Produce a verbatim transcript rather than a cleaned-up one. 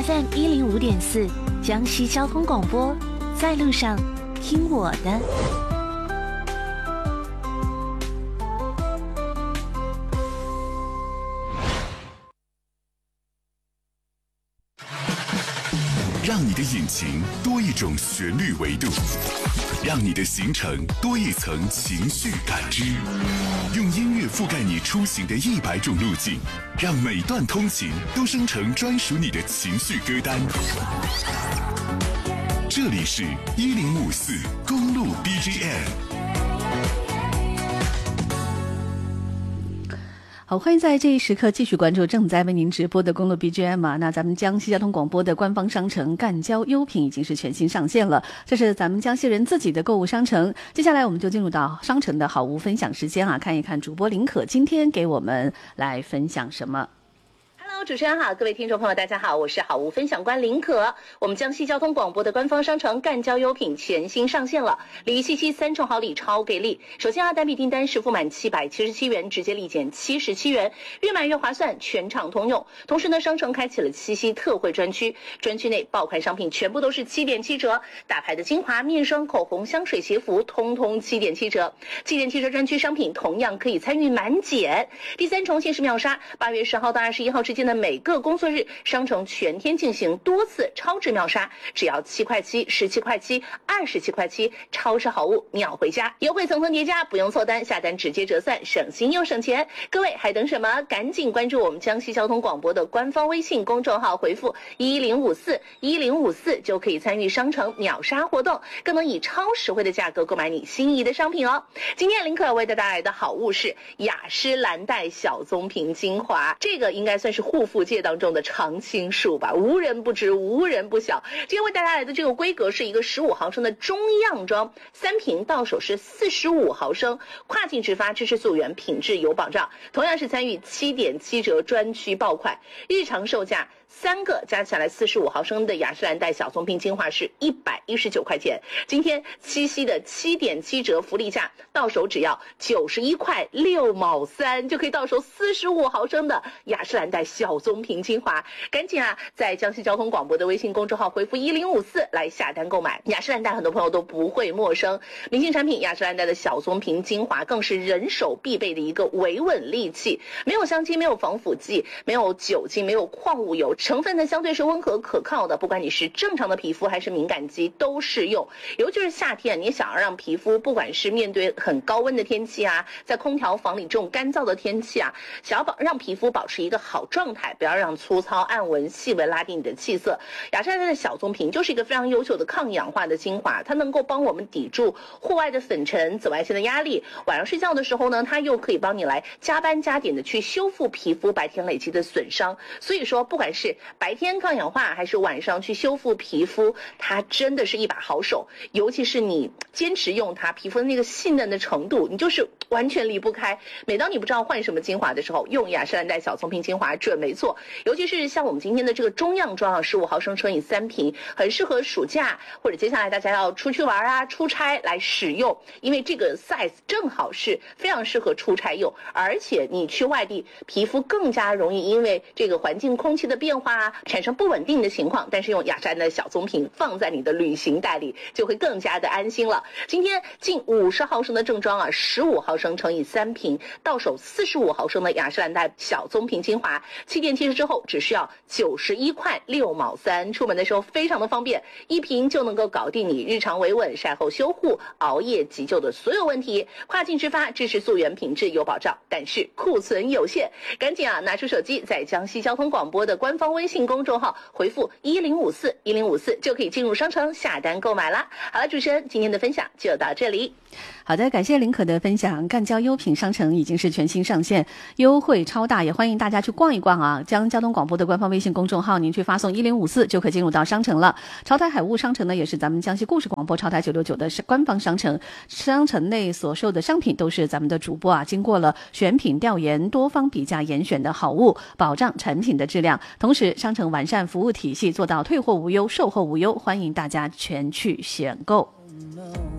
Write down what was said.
F M 一零五点四，江西交通广播，在路上听我的。 让你的引擎多一种旋律维度，让你的行程多一层情绪感知，用音乐覆盖你出行的一百种路径，让每段通勤都生成专属你的情绪歌单。这里是一零五四公路 B G M。 好，欢迎在这一时刻继续关注正在为您直播的公路 B G M 啊。那咱们江西交通广播的官方商城赣交优品已经是全新上线了，这是咱们江西人自己的购物商城。接下来我们就进入到商城的好物分享时间啊，看一看主播林可今天给我们来分享什么。 Hello， 主持人好，各位听众朋友大家好，我是好物分享官林可。我们江西交通广播的官方商城赣交优品全新上线了，礼七七三重好礼超给力。首先啊，单笔订单是付满七百七十七元，直接立减七十七元，越买越划算，全场通用。同时呢，商城开启了七夕特惠专区，专区内爆款商品全部都是七点七折，大牌的精华、面霜、口红、香水、鞋服，通通七点七折。七点七折专区商品同样可以参与满减。第三重限时秒杀，八月十号到二十一号之间的每个工作日，商城全天进行多次超值秒杀，只要七块七、十七块七、二十七块七，超市好物秒回家，优惠层层叠加，不用凑单，下单直接折算，省心又省钱。各位还等什么？赶紧关注我们江西交通广播的官方微信公众号，回复一零五四一零五四就可以参与商城秒杀活动，更能以超实惠的价格购买你心仪的商品哦。今天林可为大家带来的好物是雅诗兰黛小棕瓶精华，这个应该算是护肤界当中的常青树吧，无人不知，无人不晓。今天为大家来的这个规格是一个十五毫升的中样装，三瓶到手是四十五毫升，跨境直发，支持溯源，品质有保障。同样是参与七点七折专区爆款，日常售价三个加起来四十五毫升的雅诗兰黛小棕瓶精华是一百一十九块钱，今天七夕的七点七折福利价，到手只要九十一块六毛三，就可以到手四十五毫升的雅诗兰黛小棕瓶精华。赶紧啊，在江西交通广播的微信公众号回复一零五四来下单购买。雅诗兰黛很多朋友都不会陌生，明星产品雅诗兰黛的小棕瓶精华更是人手必备的一个维稳利器，没有香精，没有防腐剂，没有酒精，没有矿物油，成分呢相对是温和可靠的，不管你是正常的皮肤还是敏感肌都适用。尤其是夏天，你想要让皮肤不管是面对很高温的天气啊，在空调房里这种干燥的天气啊，想要保让皮肤保持一个好状态，不要让粗糙暗纹细纹拉低你的气色，雅诗兰黛的小棕瓶就是一个非常优秀的抗氧化的精华，它能够帮我们抵住户外的粉尘、紫外线的压力，晚上睡觉的时候呢，它又可以帮你来加班加点的去修复皮肤白天累积的损伤。所以说不管是白天抗氧化还是晚上去修复皮肤，它真的是一把好手。尤其是你坚持用它，皮肤的那个细嫩的程度，你就是完全离不开。每当你不知道换什么精华的时候，用雅诗兰黛小棕瓶精华准没错。尤其是像我们今天的这个中样装啊，十五毫升乘以三瓶，很适合暑假或者接下来大家要出去玩啊、出差来使用，因为这个 size 正好是非常适合出差用，而且你去外地，皮肤更加容易因为这个环境空气的变化啊，产生不稳定的情况，但是用雅诗兰黛的小棕瓶放在你的旅行袋里，就会更加的安心了。今天近五十毫升的正装啊，十五毫升乘以三瓶，到手四十五毫升的雅诗兰黛小棕瓶精华，七点七十之后只需要九十一块六毛三，出门的时候非常的方便，一瓶就能够搞定你日常维稳、晒后修护、熬夜急救的所有问题。跨境直发，支持溯源，品质有保障，但是库存有限，赶紧啊拿出手机，在江西交通广播的官方微信公众号回复一零五四一零五四就可以进入商城下单购买了。好了，主持人今天的分享就到这里。 好的，感谢林可的分享。赣交优品商城已经是全新上线，优惠超大，也欢迎大家去逛一逛啊！将交通广播的官方微信公众号您去发送一零五四就可以进入到商城了。潮台海物商城呢，也是咱们江西故事广播潮台九六九的官方商城，商城内所售的商品都是咱们的主播啊经过了选品调研、多方比价严选的好物，保障产品的质量。同时，商城完善服务体系，做到退货无忧、售后无忧，欢迎大家全去选购。